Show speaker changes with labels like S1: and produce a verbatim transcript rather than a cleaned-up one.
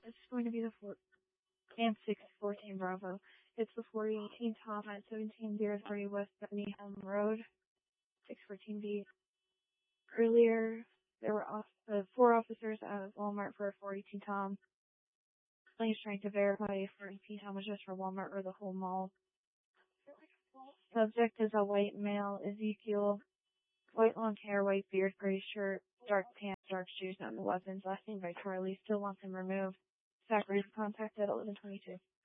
S1: This is going to be the four and six fourteen Bravo. It's the forty eighteen Tom at seventeen oh three West Benny Helm Road, six fourteen B. Earlier, there were off, uh, four officers at Walmart for a four eighteen Tom. Plaintiff's trying to verify if four eighteen Tom was just for Walmart or the whole mall. Subject is a white male, Ezekiel. White long hair, white beard, gray shirt, dark pants, dark shoes, not the weapons. Last name by Charlie. Still wants him removed. Zachary is contacted at eleven twenty-two.